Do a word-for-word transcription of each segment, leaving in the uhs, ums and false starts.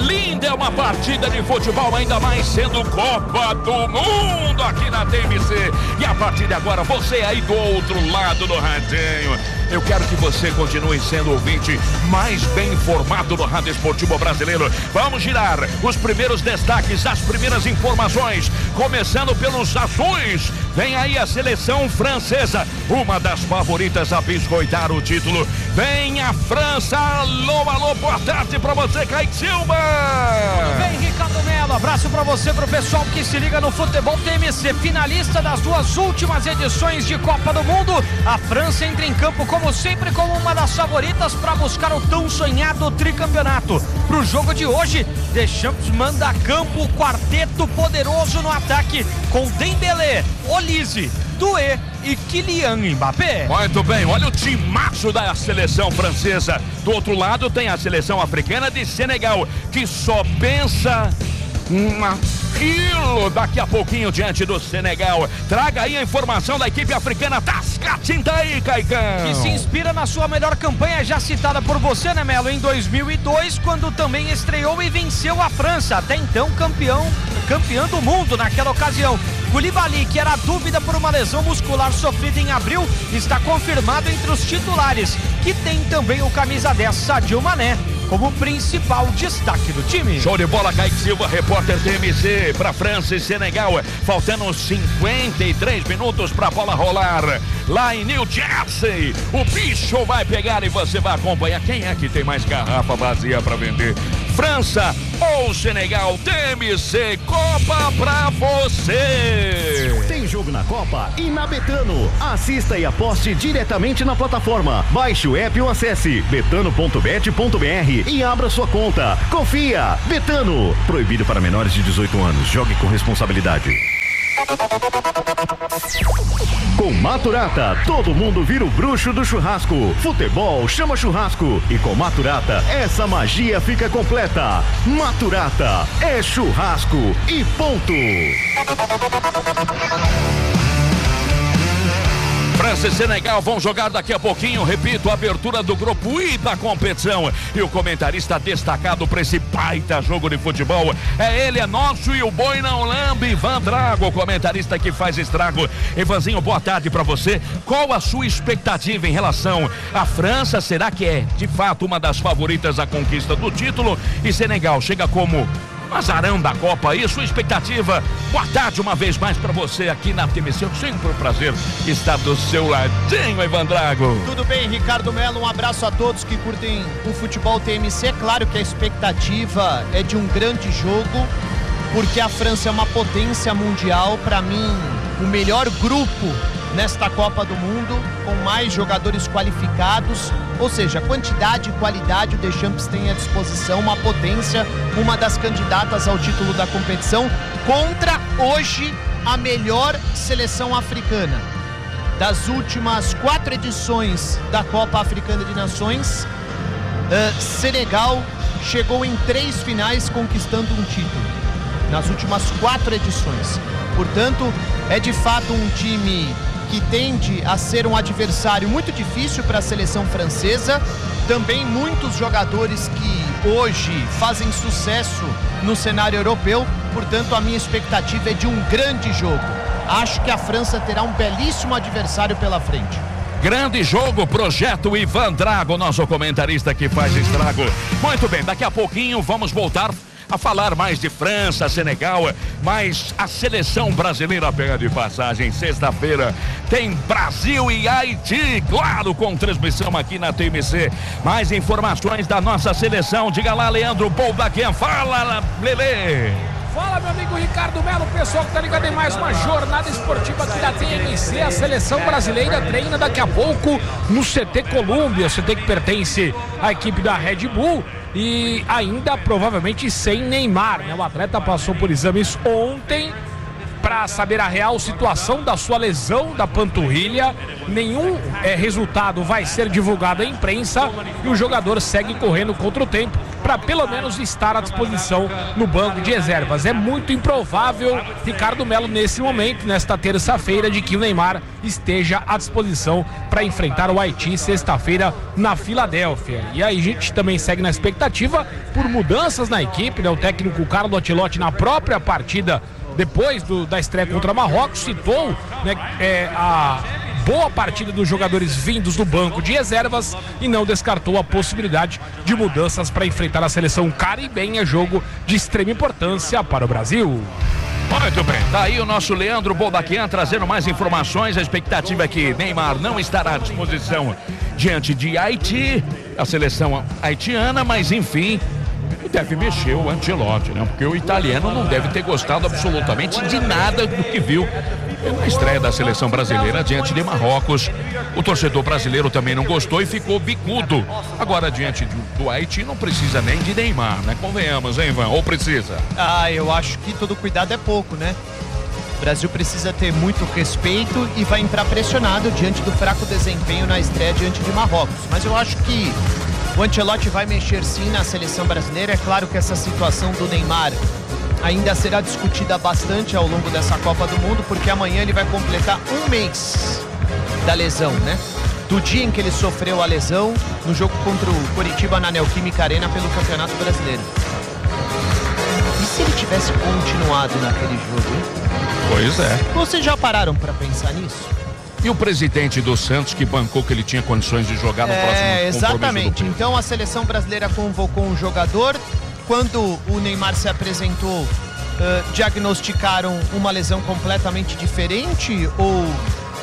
linda é uma partida de futebol, ainda mais sendo Copa do Mundo aqui na T M C. E a partir de agora, você aí do outro lado do radinho, eu quero que você continue sendo ouvinte mais bem informado do Rádio Esportivo Brasileiro. Vamos girar os primeiros destaques, as primeiras informações, começando pelos azuis. Vem aí a seleção francesa, uma das favoritas a biscoitar o título. Vem a França. Alô, alô, boa tarde pra você, Kaique Silva. Tudo bem, Ricardo Melo? Abraço pra você, pro pessoal que se liga no Futebol T M C. Finalista das duas últimas edições de Copa do Mundo, a França entra em campo como sempre como uma das favoritas para buscar o tão sonhado tricampeonato. Pro jogo de hoje, Deschamps manda a campo o quarteto poderoso no ataque com Dembélé, Olise, Doué e Kylian Mbappé. Muito bem, olha o timaço da seleção francesa. Do outro lado tem a seleção africana de Senegal, que só pensa naquilo daqui a pouquinho diante do Senegal. Traga aí a informação da equipe africana. Tascatinta aí, Caicão. Que se inspira na sua melhor campanha, já citada por você, né, Melo? Em dois mil e dois, quando também estreou e venceu a França, até então campeão, campeão do mundo naquela ocasião. Koulibaly, que era dúvida por uma lesão muscular sofrida em abril, está confirmado entre os titulares, que tem também o camisa dez, Sadio Mané, como principal destaque do time. Show de bola, Kaique Silva, repórter T M C para França e Senegal. Faltando cinquenta e três minutos para a bola rolar lá em New Jersey. O bicho vai pegar e você vai acompanhar. Quem é que tem mais garrafa vazia para vender? França ou Senegal? T M C Copa pra você. Tem jogo na Copa e na Betano. Assista e aposte diretamente na plataforma. Baixe o app ou acesse betano ponto bet ponto br e abra sua conta. Confia. Betano. Proibido para menores de dezoito anos. Jogue com responsabilidade. Com Maturata, todo mundo vira o bruxo do churrasco. Futebol chama churrasco. E com Maturata, essa magia fica completa. Maturata é churrasco e ponto. França e Senegal vão jogar daqui a pouquinho, repito, a abertura do grupo I da competição. E o comentarista destacado para esse baita jogo de futebol é ele, é nosso e o boi não lambe, Ivan Drago, o comentarista que faz estrago. Ivanzinho, boa tarde para você. Qual a sua expectativa em relação à França? Será que é de fato uma das favoritas à conquista do título? E Senegal chega como azarão da Copa aí, sua expectativa? Boa tarde uma vez mais pra você aqui na T M C. Sempre um prazer estar do seu ladinho, Ivan Drago. Tudo bem, Ricardo Melo, um abraço a todos que curtem o futebol T M C. É claro que a expectativa é de um grande jogo, porque a França é uma potência mundial. Pra mim, o melhor grupo nesta Copa do Mundo, com mais jogadores qualificados, ou seja, quantidade e qualidade o Deschamps tem à disposição, uma potência, uma das candidatas ao título da competição, contra hoje a melhor seleção africana. Das últimas quatro edições da Copa Africana de Nações, uh, Senegal chegou em três finais conquistando um título, nas últimas quatro edições. Portanto, é de fato um time que tende a ser um adversário muito difícil para a seleção francesa. Também muitos jogadores que hoje fazem sucesso no cenário europeu. Portanto, a minha expectativa é de um grande jogo. Acho que a França terá um belíssimo adversário pela frente. Grande jogo, projeto Ivan Drago, nosso comentarista que faz estrago. Muito bem, daqui a pouquinho vamos voltar a falar mais de França, Senegal, mas a seleção brasileira pega de passagem. Sexta-feira tem Brasil e Haiti, claro, com transmissão aqui na T M C. Mais informações da nossa seleção. Diga lá, Leandro Boldaquian. Fala, Lelê. Fala, meu amigo Ricardo Melo, pessoal que tá ligado em mais uma jornada esportiva aqui da T M C. A seleção brasileira treina daqui a pouco no C T Colômbia, C T que pertence à equipe da Red Bull, e ainda provavelmente sem Neymar, né? O atleta passou por exames ontem para saber a real situação da sua lesão da panturrilha. Nenhum é, resultado vai ser divulgado à imprensa e o jogador segue correndo contra o tempo para pelo menos estar à disposição no banco de reservas. É muito improvável, Ricardo Melo, nesse momento, nesta terça-feira, de que o Neymar esteja à disposição para enfrentar o Haiti sexta-feira na Filadélfia. E aí a gente também segue na expectativa por mudanças na equipe, né? O técnico Carlo Ancelotti, na própria partida depois do, da estreia contra Marrocos, citou, né, é, a boa partida dos jogadores vindos do banco de reservas e não descartou a possibilidade de mudanças para enfrentar a seleção caribenha, jogo de extrema importância para o Brasil. Muito bem, tá aí o nosso Leandro Boldaquian trazendo mais informações. A expectativa é que Neymar não estará à disposição diante de Haiti, a seleção haitiana, mas enfim, deve mexer o Ancelotti, né? Porque o italiano não deve ter gostado absolutamente de nada do que viu na estreia da seleção brasileira diante de Marrocos. O torcedor brasileiro também não gostou e ficou bicudo. Agora, diante do, do Haiti, não precisa nem de Neymar, né? Convenhamos, hein, Ivan? Ou precisa? Ah, eu acho que todo cuidado é pouco, né? O Brasil precisa ter muito respeito e vai entrar pressionado diante do fraco desempenho na estreia diante de Marrocos. Mas eu acho que o Ancelotti vai mexer sim na seleção brasileira. É claro que essa situação do Neymar ainda será discutida bastante ao longo dessa Copa do Mundo, porque amanhã ele vai completar um mês da lesão, né? Do dia em que ele sofreu a lesão no jogo contra o Coritiba na Neoquímica Arena pelo Campeonato Brasileiro. E se ele tivesse continuado naquele jogo, hein? Pois é. Vocês já pararam para pensar nisso? E o presidente do Santos que bancou que ele tinha condições de jogar no é, próximo compromisso. Exatamente. Então a seleção brasileira convocou um jogador. Quando o Neymar se apresentou, uh, diagnosticaram uma lesão completamente diferente ou uh,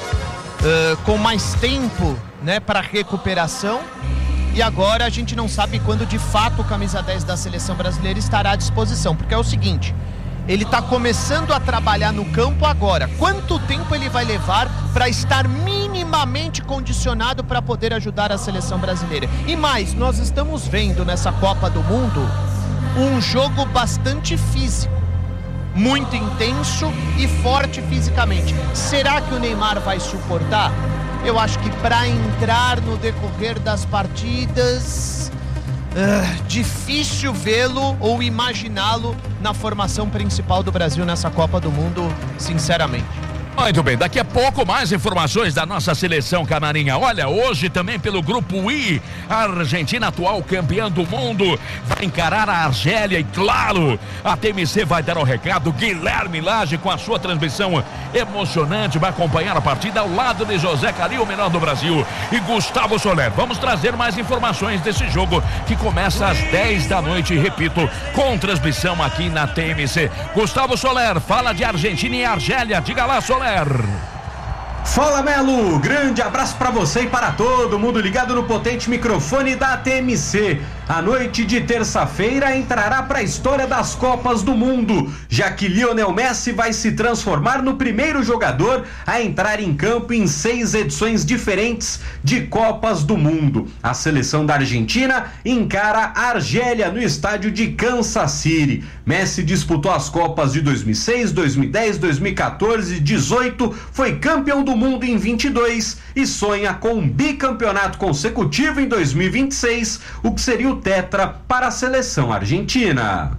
com mais tempo, né, para recuperação. E agora a gente não sabe quando de fato o camisa dez da seleção brasileira estará à disposição. Porque é o seguinte, ele está começando a trabalhar no campo agora. Quanto tempo ele vai levar para estar minimamente condicionado para poder ajudar a seleção brasileira? E mais, nós estamos vendo nessa Copa do Mundo um jogo bastante físico, muito intenso e forte fisicamente. Será que o Neymar vai suportar? Eu acho que para entrar no decorrer das partidas, uh, difícil vê-lo ou imaginá-lo na formação principal do Brasil nessa Copa do Mundo, sinceramente. Muito bem, daqui a pouco mais informações da nossa seleção canarinha. Olha, hoje também pelo Grupo I, a Argentina, atual campeã do mundo, vai encarar a Argélia e claro, a T M C vai dar o recado. Guilherme Lage com a sua transmissão emocionante vai acompanhar a partida ao lado de José Cari, o melhor do Brasil, e Gustavo Soler. Vamos trazer mais informações desse jogo que começa às dez da noite, repito, com transmissão aqui na T M C. Gustavo Soler, fala de Argentina e Argélia. Diga lá, Soler. Fala, Melo, grande abraço para você e para todo mundo ligado no potente microfone da T M C. A noite de terça-feira entrará para a história das Copas do Mundo, já que Lionel Messi vai se transformar no primeiro jogador a entrar em campo em seis edições diferentes de Copas do Mundo. A seleção da Argentina encara a Argélia no estádio de Kansas City. Messi disputou as Copas de dois mil e seis, dois mil e dez, dois mil e quatorze, dezoito, foi campeão do mundo em vinte e dois e sonha com um bicampeonato consecutivo em dois mil e vinte e seis, o que seria o tetra para a seleção argentina.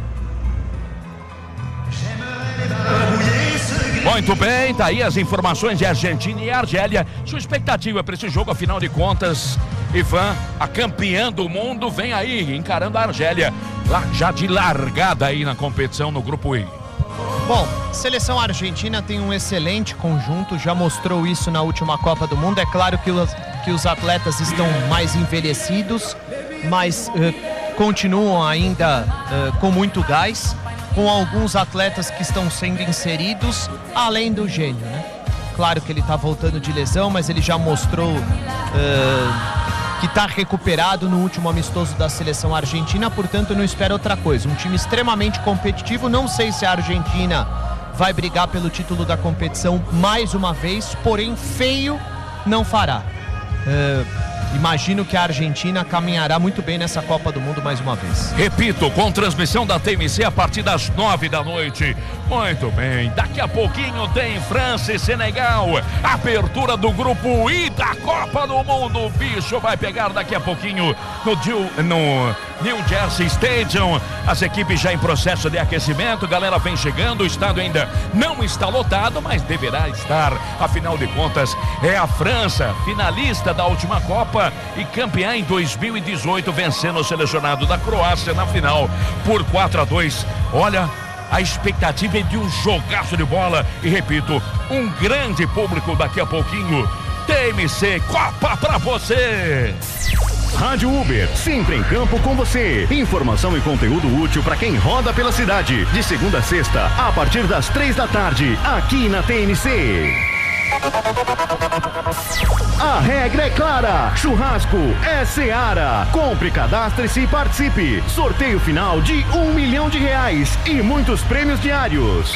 Muito bem, tá aí as informações de Argentina e Argélia. Sua expectativa para esse jogo, afinal de contas, Ivan, a campeã do mundo, vem aí encarando a Argélia, lá, já de largada aí na competição no Grupo I. Bom, a seleção argentina tem um excelente conjunto, já mostrou isso na última Copa do Mundo. É claro que os, que os atletas estão mais envelhecidos, mas uh, continuam ainda uh, com muito gás, com alguns atletas que estão sendo inseridos, além do gênio, né? Claro que ele está voltando de lesão, mas ele já mostrou uh, que está recuperado no último amistoso da seleção argentina, portanto não espero outra coisa. Um time extremamente competitivo, não sei se a Argentina vai brigar pelo título da competição mais uma vez, porém feio não fará. Uh, imagino que a Argentina caminhará muito bem nessa Copa do Mundo mais uma vez. Repito, com transmissão da T M C a partir das nove da noite. Muito bem, daqui a pouquinho tem França e Senegal, abertura do grupo I da Copa do Mundo. O bicho vai pegar daqui a pouquinho no, no New Jersey Stadium. As equipes já em processo de aquecimento, galera vem chegando, o estádio ainda não está lotado, mas deverá estar. Afinal de contas, é a França, finalista da última Copa e campeã em dois mil e dezoito, vencendo o selecionado da Croácia na final por quatro a dois. Olha, a expectativa é de um jogaço de bola e, repito, um grande público daqui a pouquinho. T M C Copa pra você. Rádio Uber, sempre em campo com você. Informação e conteúdo útil para quem roda pela cidade. De segunda a sexta, a partir das três da tarde, aqui na T M C. A regra é clara, churrasco é Seara. Compre, cadastre-se e participe. Sorteio final de um milhão de reais e muitos prêmios diários.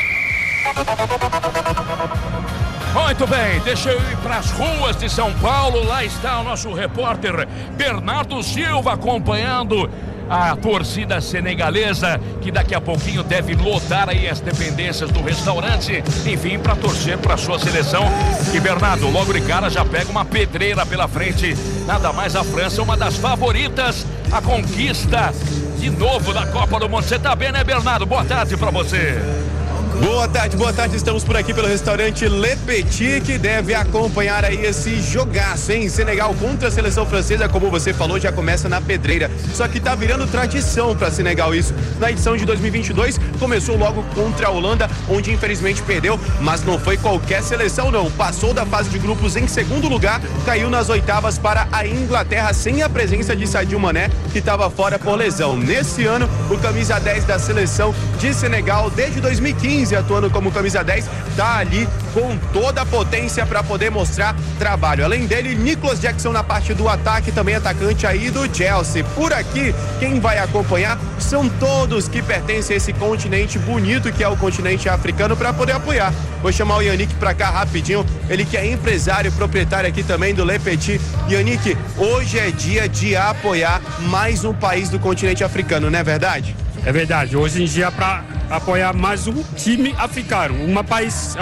Muito bem, deixa eu ir para as ruas de São Paulo. Lá está o nosso repórter Bernardo Silva acompanhando a torcida senegalesa, que daqui a pouquinho deve lotar aí as dependências do restaurante, enfim, para torcer para sua seleção. E Bernardo, logo de cara já pega uma pedreira pela frente, nada mais a França, uma das favoritas, a conquista de novo da Copa do Mundo. Você tá bem, né, Bernardo? Boa tarde para você. Boa tarde, boa tarde, estamos por aqui pelo restaurante Le Petit, que deve acompanhar aí esse jogaço, hein? Senegal contra a seleção francesa, como você falou, já começa na pedreira, só que tá virando tradição para Senegal isso. Na edição de dois mil e vinte e dois, começou logo contra a Holanda, onde infelizmente perdeu, mas não foi qualquer seleção não, passou da fase de grupos em segundo lugar, caiu nas oitavas para a Inglaterra, sem a presença de Sadio Mané, que estava fora por lesão. Nesse ano, o camisa dez da seleção de Senegal, desde dois mil e quinze, atuando como camisa dez, tá ali com toda a potência para poder mostrar trabalho. Além dele, Nicolas Jackson na parte do ataque, também atacante aí do Chelsea. Por aqui, quem vai acompanhar são todos que pertencem a esse continente bonito que é o continente africano, para poder apoiar. Vou chamar o Yannick para cá rapidinho, ele que é empresário e proprietário aqui também do Le Petit. Yannick, hoje é dia de apoiar mais um país do continente africano, não é verdade? É verdade, hoje em dia é para apoiar mais um time africano, um país